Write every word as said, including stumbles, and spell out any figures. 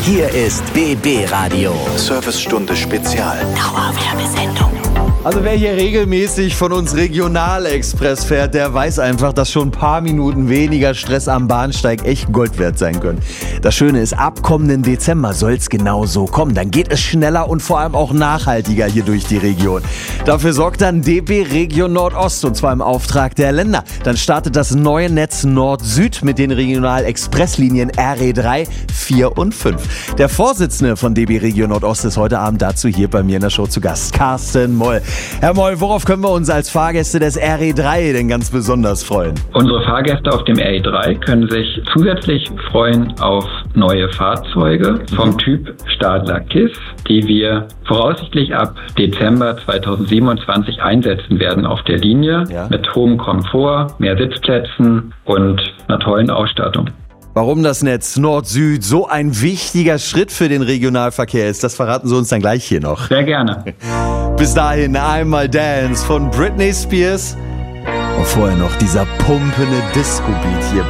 Hier ist B B Radio. Servicestunde Spezial. Dauerwerbesendung. Also wer hier regelmäßig von uns Regionalexpress fährt, der weiß einfach, dass schon ein paar Minuten weniger Stress am Bahnsteig echt Gold wert sein können. Das Schöne ist, ab kommenden Dezember soll es genau so kommen. Dann geht es schneller und vor allem auch nachhaltiger hier durch die Region. Dafür sorgt dann D B Region Nordost, und zwar im Auftrag der Länder. Dann startet das neue Netz Nord-Süd mit den Regionalexpresslinien R E drei, vier und fünf. Der Vorsitzende von D B Region Nordost ist heute Abend dazu hier bei mir in der Show zu Gast, Carsten Moll. Herr Moll, worauf können wir uns als Fahrgäste des R E drei denn ganz besonders freuen? Unsere Fahrgäste auf dem R E drei können sich zusätzlich freuen auf neue Fahrzeuge vom Typ Stadler KISS, die wir voraussichtlich ab Dezember zweitausendsiebenundzwanzig einsetzen werden auf der Linie, ja, mit hohem Komfort, mehr Sitzplätzen und einer tollen Ausstattung. Warum das Netz Nord-Süd so ein wichtiger Schritt für den Regionalverkehr ist, das verraten Sie uns dann gleich hier noch. Sehr gerne. Bis dahin einmal Dance von Britney Spears und vorher noch dieser pumpende Disco-Beat hier.